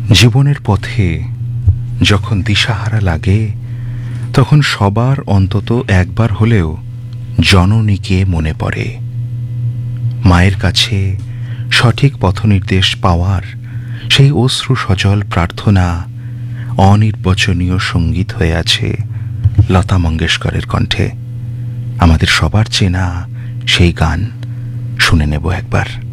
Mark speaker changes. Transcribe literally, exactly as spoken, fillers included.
Speaker 1: জীবনের পথে যখন দিশাহারা লাগে তখন সবার অন্তত একবার হলেও জননীকে মনে পড়ে। মায়ের কাছে সঠিক পথনির্দেশ পাওয়ার সেই অশ্রু সজল প্রার্থনা অনির্বচনীয় সঙ্গীত হয়ে আছে লতা মঙ্গেশকরের কণ্ঠে। আমাদের সবার চেনা সেই গান শুনে নেব একবার।